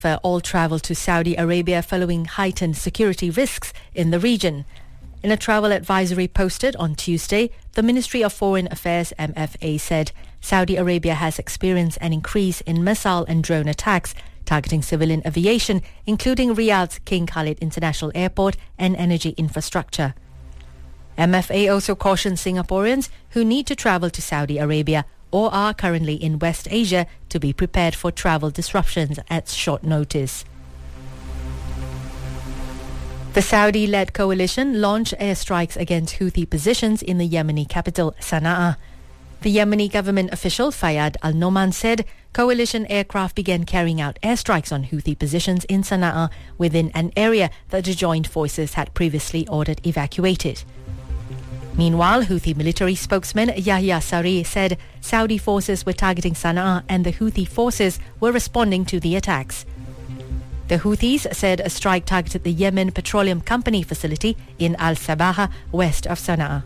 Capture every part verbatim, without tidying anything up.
for all travel to Saudi Arabia following heightened security risks in the region. In a travel advisory posted on Tuesday, the Ministry of Foreign Affairs M F A said Saudi Arabia has experienced an increase in missile and drone attacks targeting civilian aviation, including Riyadh's King Khalid International Airport and energy infrastructure. M F A also cautioned Singaporeans who need to travel to Saudi Arabia or are currently in West Asia to be prepared for travel disruptions at short notice. The Saudi-led coalition launched airstrikes against Houthi positions in the Yemeni capital, Sana'a. The Yemeni government official Fayyad al-Noman said coalition aircraft began carrying out airstrikes on Houthi positions in Sana'a within an area that the joint forces had previously ordered evacuated. Meanwhile, Houthi military spokesman Yahya Saree said Saudi forces were targeting Sana'a and the Houthi forces were responding to the attacks. The Houthis said a strike targeted the Yemen Petroleum Company facility in Al-Sabaha, west of Sana'a.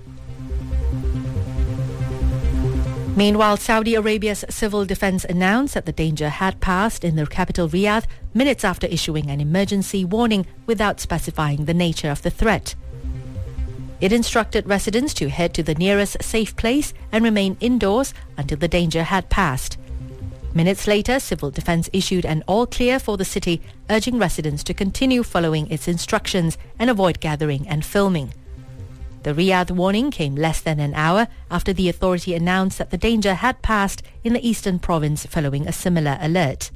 Meanwhile, Saudi Arabia's civil defense announced that the danger had passed in the capital Riyadh minutes after issuing an emergency warning without specifying the nature of the threat. It instructed residents to head to the nearest safe place and remain indoors until the danger had passed. Minutes later, Civil Defense issued an all-clear for the city, urging residents to continue following its instructions and avoid gathering and filming. The Riyadh warning came less than an hour after the authority announced that the danger had passed in the eastern province following a similar alert.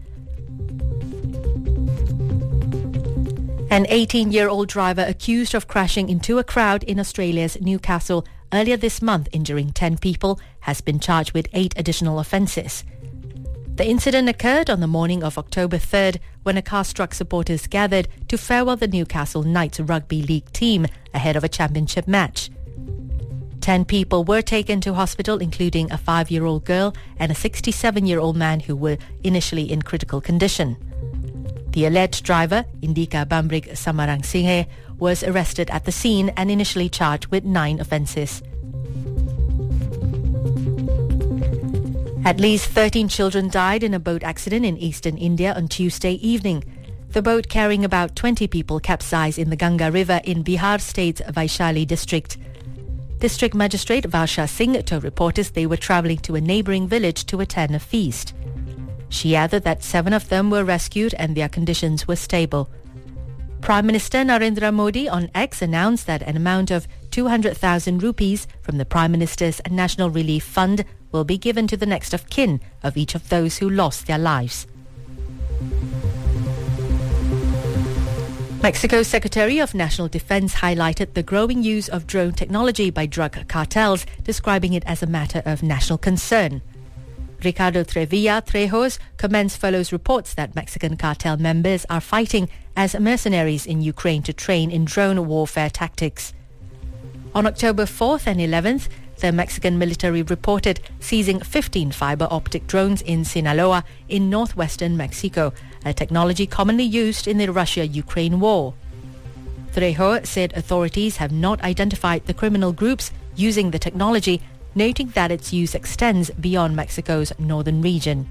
An eighteen-year-old driver accused of crashing into a crowd in Australia's Newcastle earlier this month, injuring ten people, has been charged with eight additional offences. The incident occurred on the morning of October third when a car struck supporters gathered to farewell the Newcastle Knights Rugby League team ahead of a championship match. Ten people were taken to hospital, including a five-year-old girl and a sixty-seven-year-old man who were initially in critical condition. The alleged driver, Indika Bambrig Samarang Singhe, was arrested at the scene and initially charged with nine offences. At least thirteen children died in a boat accident in eastern India on Tuesday evening. The boat carrying about twenty people capsized in the Ganga River in Bihar State's Vaishali district. District Magistrate Varsha Singh told reporters they were travelling to a neighbouring village to attend a feast. She added that seven of them were rescued and their conditions were stable. Prime Minister Narendra Modi on X announced that an amount of two hundred thousand rupees from the Prime Minister's National Relief Fund will be given to the next of kin of each of those who lost their lives. Mexico's Secretary of National Defense highlighted the growing use of drone technology by drug cartels, describing it as a matter of national concern. Ricardo Trevilla Trejos commends follows reports that Mexican cartel members are fighting as mercenaries in Ukraine to train in drone warfare tactics. On October fourth and eleventh, the Mexican military reported seizing fifteen fiber-optic drones in Sinaloa in northwestern Mexico, a technology commonly used in the Russia-Ukraine war. Trejo said authorities have not identified the criminal groups using the technology, noting that its use extends beyond Mexico's northern region.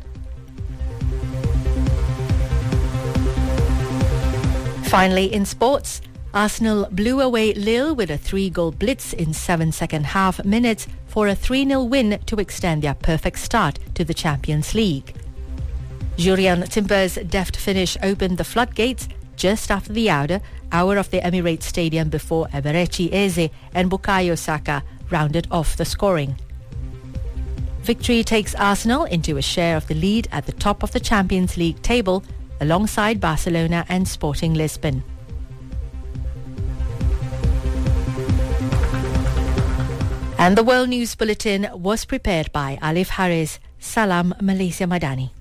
Finally, in sports, Arsenal blew away Lille with a three-goal blitz in seven second-half minutes for a three nil win to extend their perfect start to the Champions League. Jurriën Timber's deft finish opened the floodgates just after the hour, hour of the Emirates Stadium before Eberechi Eze and Bukayo Saka rounded off the scoring. Victory takes Arsenal into a share of the lead at the top of the Champions League table alongside Barcelona and Sporting Lisbon. And the World News Bulletin was prepared by Alif Harris. Salam Malaysia Madani.